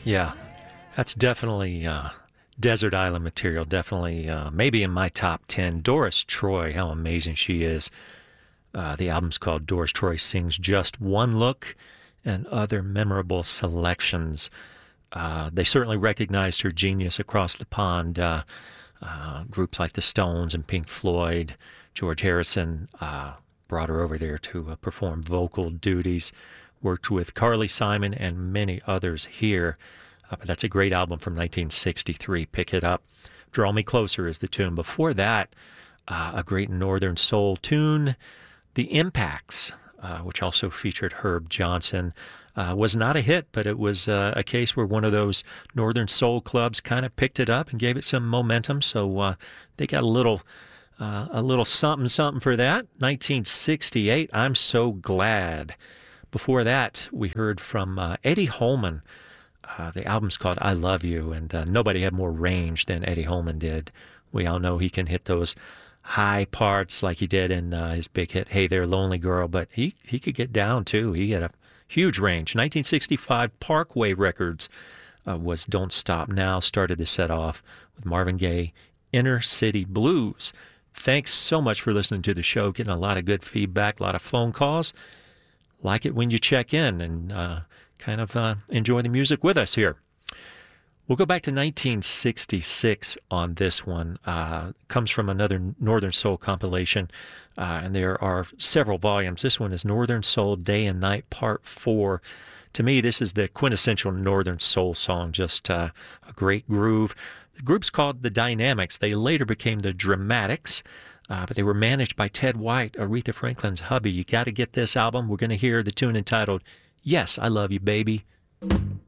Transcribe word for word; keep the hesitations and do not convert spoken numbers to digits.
Yeah, that's definitely uh, desert island material. Definitely, uh, maybe in my top ten. Doris Troy, how amazing she is. Uh, the album's called Doris Troy Sings Just One Look and Other Memorable Selections. Uh, they certainly recognized her genius across the pond. Uh, uh, groups like the Stones and Pink Floyd, George Harrison uh, brought her over there to uh, perform vocal duties. Worked with Carly Simon and many others here. Uh, but that's a great album from nineteen sixty-three. Pick it up. Draw Me Closer is the tune. Before that, uh, a great Northern Soul tune, The Impacts, uh, which also featured Herb Johnson. Uh, was not a hit, but it was uh, a case where one of those Northern Soul clubs kind of picked it up and gave it some momentum. So uh, they got a little, uh, a little something, something for that. nineteen sixty-eight, I'm So Glad. Before that, we heard from uh, Eddie Holman. Uh, the album's called I Love You, and uh, nobody had more range than Eddie Holman did. We all know he can hit those high parts like he did in uh, his big hit, Hey There, Lonely Girl, but he, he could get down, too. He had a huge range. nineteen sixty-five Parkway Records uh, was Don't Stop Now, started the set off with Marvin Gaye, Inner City Blues. Thanks so much for listening to the show, getting a lot of good feedback, a lot of phone calls. Like it when you check in and uh, kind of uh, enjoy the music with us here. We'll go back to nineteen sixty-six on this one. Uh, comes from another Northern Soul compilation, uh, and there are several volumes. This one is Northern Soul Day and Night Part four. To me, this is the quintessential Northern Soul song, just uh, a great groove. The group's called the Dynamics. They later became the Dramatics, uh, but they were managed by Ted White, Aretha Franklin's hubby. You got to get this album. We're going to hear the tune entitled Yes, I Love You, Baby.